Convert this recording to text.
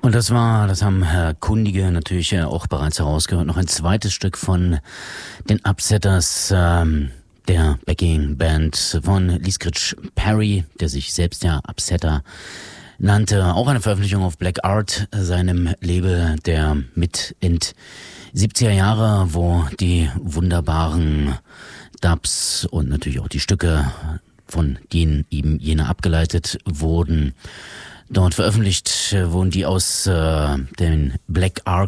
Und das haben Kundige natürlich auch bereits herausgehört, noch ein zweites Stück von den Upsetters, der Backing-Band von Lee Scritch Perry, der sich selbst ja Upsetter nannte. Auch eine Veröffentlichung auf Black Art, seinem Label der Mid-End 70er Jahre, wo die wunderbaren Dubs und natürlich auch die Stücke von denen eben jene abgeleitet wurden. Dort veröffentlicht wurden die aus den Black Ark